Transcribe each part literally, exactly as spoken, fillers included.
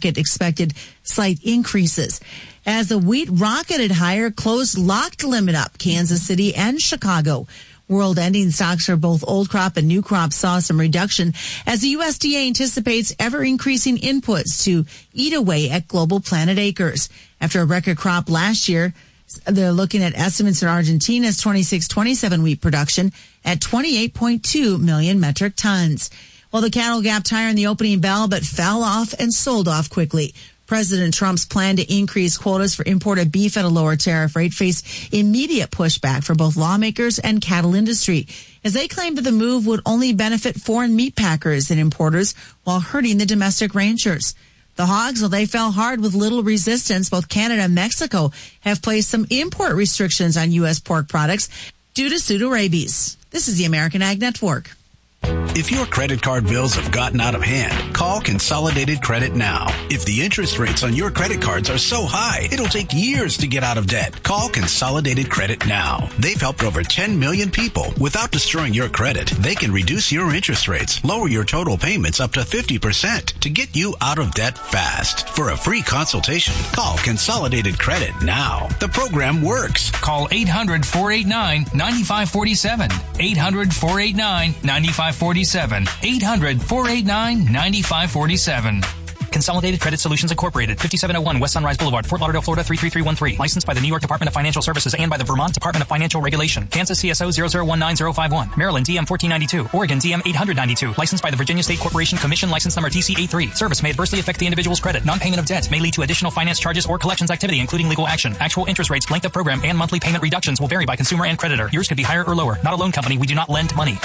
market expected slight increases. As the wheat rocketed higher, closed locked limit up Kansas City and Chicago. World ending stocks for both old crop and new crop saw some reduction as the U S D A anticipates ever-increasing inputs to eat away at global planted acres. After a record crop last year, they're looking at estimates in Argentina's twenty-six twenty-seven wheat production at twenty-eight point two million metric tons. Well, the cattle gapped higher in the opening bell, but fell off and sold off quickly. President Trump's plan to increase quotas for imported beef at a lower tariff rate faced immediate pushback for both lawmakers and cattle industry, as they claimed that the move would only benefit foreign meat packers and importers while hurting the domestic ranchers. The hogs, well, they fell hard with little resistance. Both Canada and Mexico have placed some import restrictions on U S pork products due to pseudorabies. This is the American Ag Network. If your credit card bills have gotten out of hand, call Consolidated Credit now. If the interest rates on your credit cards are so high, it'll take years to get out of debt. Call Consolidated Credit now. They've helped over ten million people. Without destroying your credit, they can reduce your interest rates, lower your total payments up to fifty percent to get you out of debt fast. For a free consultation, call Consolidated Credit now. The program works. Call eight hundred, four eight nine, nine five four seven. eight hundred, four eight nine, nine five four seven. eight hundred, four eight nine, nine five four seven. Consolidated Credit Solutions Incorporated, fifty-seven oh one West Sunrise Boulevard, Fort Lauderdale, Florida three three three one three. Licensed by the New York Department of Financial Services and by the Vermont Department of Financial Regulation. Kansas C S O zero zero one nine zero five one. Maryland D M fourteen ninety-two. Oregon D M eight hundred ninety-two. Licensed by the Virginia State Corporation Commission, license number T C A three. Service may adversely affect the individual's credit. Non-payment of debt may lead to additional finance charges or collections activity, including legal action. Actual interest rates, length of program, and monthly payment reductions will vary by consumer and creditor. Yours could be higher or lower. Not a loan company. We do not lend money.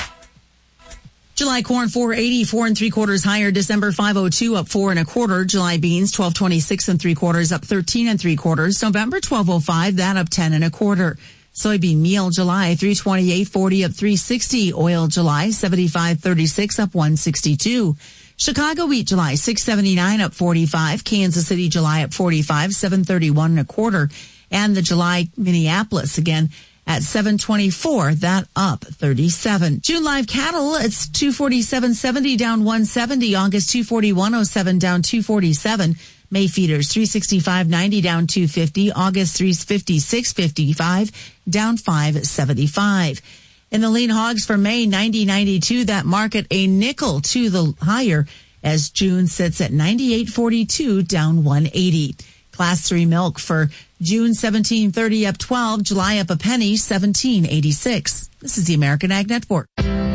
July corn four eighty, four and three quarters higher. December five oh two up four and a quarter. July beans twelve twenty-six and three quarters up thirteen and three quarters. November twelve oh five, that up ten and a quarter. Soybean meal July three twenty-eight forty up three sixty. Oil July seventy-five thirty-six up one sixty-two. Chicago wheat July six seventy-nine up forty-five. Kansas City July up forty-five, seven thirty-one and a quarter. And the July Minneapolis again at seven twenty-four, that up thirty-seven. June live cattle, it's two forty-seven seventy down one seventy. August two forty-one oh seven down two forty-seven. May feeders three sixty-five ninety down two fifty. August three fifty-six fifty-five down five seventy-five. In the lean hogs for May ninety ninety-two, that market a nickel to the higher as June sits at ninety-eight forty-two down one eighty. Class three milk for June seventeen thirty up twelve, July up a penny, seventeen eighty-six. This is the American Ag Network.